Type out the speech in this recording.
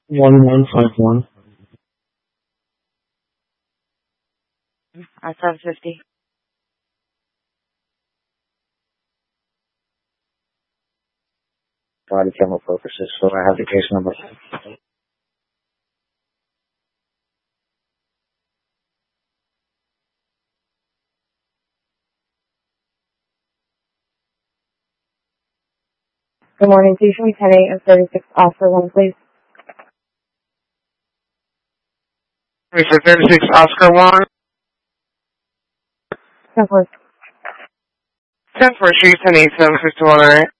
1151. I-750. Body camera purposes, so I have the case number. Good morning. Please show me 10-8 and 36 Oscar 1, please. Wait for 36 Oscar 1. 10-4. 10-4, she's 10-8, 751, alright?